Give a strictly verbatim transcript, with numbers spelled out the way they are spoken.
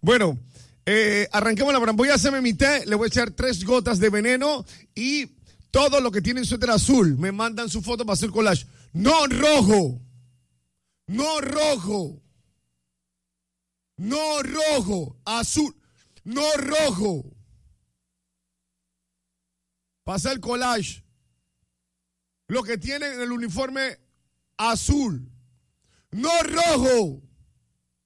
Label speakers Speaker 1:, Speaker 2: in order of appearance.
Speaker 1: Bueno, eh, arranquemos la broma. Voy a hacerme mi té, le voy a echar tres gotas de veneno y todo lo que tienen suéter azul me mandan su foto para hacer collage. No rojo. No rojo. No rojo. Azul. No rojo. Pasa el collage. Lo que tienen en el uniforme azul. No rojo.